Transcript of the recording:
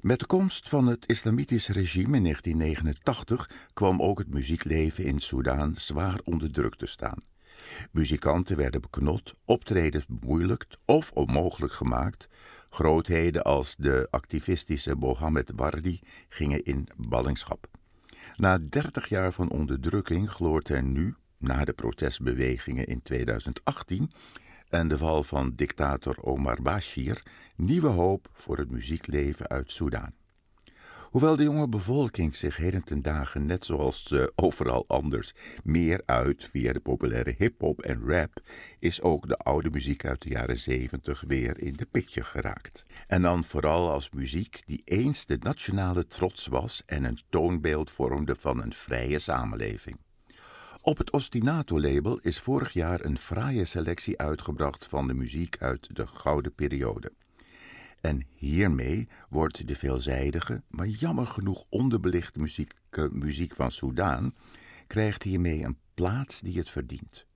Met de komst van het islamitische regime in 1989 kwam ook het muziekleven in Soedan zwaar onder druk te staan. Muzikanten werden beknot, optredens bemoeilijkt of onmogelijk gemaakt. Grootheden als de activistische Mohammed Wardi gingen in ballingschap. Na 30 jaar van onderdrukking gloort er nu, na de protestbewegingen in 2018 en de val van dictator Omar Bashir, nieuwe hoop voor het muziekleven uit Soedan. Hoewel de jonge bevolking zich heden ten dagen, net zoals overal anders, meer uit via de populaire hip-hop en rap, is ook de oude muziek uit de jaren 70 weer in de pitje geraakt. En dan vooral als muziek die eens de nationale trots was en een toonbeeld vormde van een vrije samenleving. Op het Ostinato-label is vorig jaar een fraaie selectie uitgebracht van de muziek uit de gouden periode. En hiermee wordt de veelzijdige, maar jammer genoeg onderbelichte muziek van Soedan krijgt hiermee een plaats die het verdient.